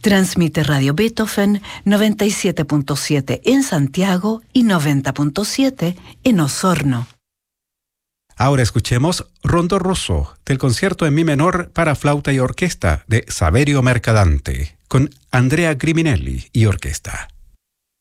Transmite Radio Beethoven 97.7 en Santiago y 90.7 en Osorno. Ahora escuchemos Rondo Rosso, del concierto en mi menor para flauta y orquesta de Saverio Mercadante, con Andrea Griminelli y orquesta.